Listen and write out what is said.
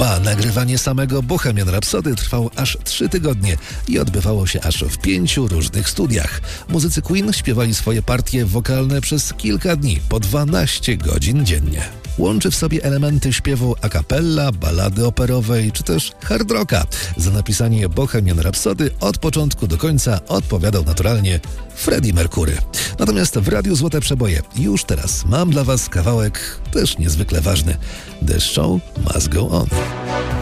Nagrywanie samego Bohemian Rhapsody trwało aż 3 tygodnie i odbywało się aż w 5 różnych studiach. Muzycy Queen śpiewali swoje partie wokalne przez kilka dni, po 12 godzin dziennie. Łączy w sobie elementy śpiewu a cappella, ballady operowej czy też hard rocka. Za napisanie Bohemian Rhapsody od początku do końca odpowiadał naturalnie Freddie Mercury. Natomiast w Radiu Złote Przeboje już teraz mam dla Was kawałek też niezwykle ważny. The show must go on.